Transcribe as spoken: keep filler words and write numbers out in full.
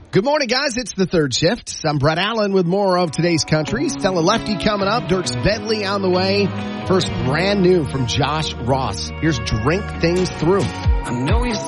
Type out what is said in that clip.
Good morning, guys. It's the third shift. I'm Brett Allen with more of today's country. Stella Lefty coming up. Dierks Bentley on the way. First, brand new from Josh Ross. Here's Drink Things Through. I know you